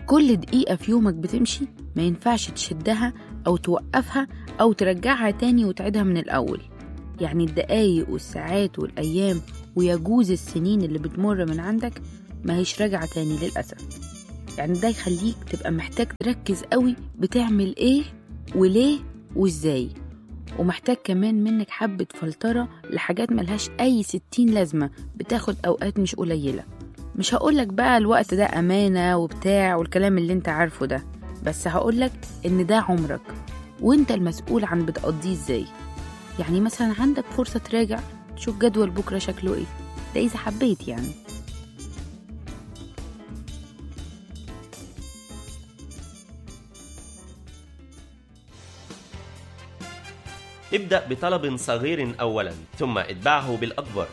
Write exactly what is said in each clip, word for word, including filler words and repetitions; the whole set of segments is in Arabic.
كل دقيقة في يومك بتمشي ما ينفعش تشدها أو توقفها أو ترجعها تاني وتعيدها من الأول. يعني الدقايق والساعات والأيام ويجوز السنين اللي بتمر من عندك ما هيش راجعة تاني للأسف. يعني ده يخليك تبقى محتاج تركز قوي بتعمل ايه وليه وازاي، ومحتاج كمان منك حبة فلترة لحاجات ملهاش أي ستين لازمة بتاخد أوقات مش قليلة. مش هقولك بقى الوقت ده أمانة وبتاع والكلام اللي انت عارفه ده، بس هقولك إن ده عمرك وانت المسؤول عن بتقضيه ازاي. يعني مثلا عندك فرصة تراجع تشوف جدول بكرة شكله ايه، ده إذا حبيت يعني. ابدأ بطلب صغير أولا ثم اتبعه بالأكبر.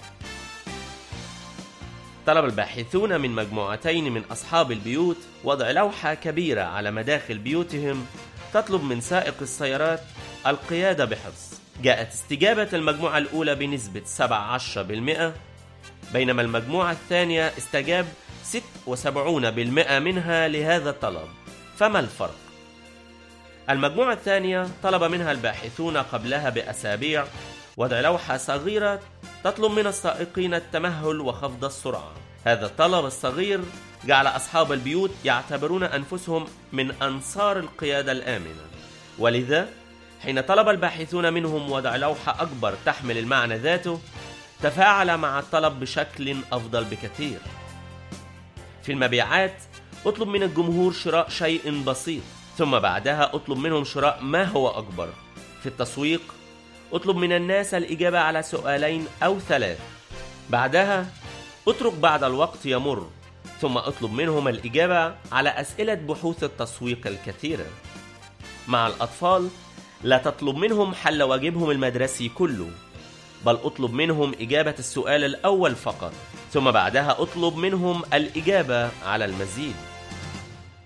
طلب الباحثون من مجموعتين من أصحاب البيوت وضع لوحة كبيرة على مداخل بيوتهم تطلب من سائق السيارات القيادة بحرص. جاءت استجابة المجموعة الأولى بنسبة سبعة عشر بالمئة، بينما المجموعة الثانية استجاب ستة وسبعين بالمئة منها لهذا الطلب. فما الفرق؟ المجموعة الثانية طلب منها الباحثون قبلها بأسابيع وضع لوحة صغيرة تطلب من السائقين التمهل وخفض السرعة. هذا الطلب الصغير جعل أصحاب البيوت يعتبرون أنفسهم من أنصار القيادة الآمنة، ولذا حين طلب الباحثون منهم وضع لوحة أكبر تحمل المعنى ذاته تفاعل مع الطلب بشكل أفضل بكثير. في المبيعات اطلب من الجمهور شراء شيء بسيط ثم بعدها اطلب منهم شراء ما هو أكبر. في التسويق اطلب من الناس الإجابة على سؤالين أو ثلاث، بعدها اترك بعد الوقت يمر ثم اطلب منهم الإجابة على أسئلة بحوث التسويق الكثيرة. مع الأطفال لا تطلب منهم حل واجبهم المدرسي كله، بل اطلب منهم إجابة السؤال الأول فقط ثم بعدها اطلب منهم الإجابة على المزيد.